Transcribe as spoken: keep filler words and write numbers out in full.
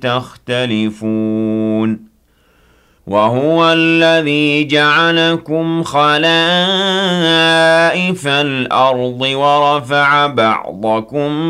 تختلفون وهو الذي جعلكم خلائف الأرض ورفع بعضكم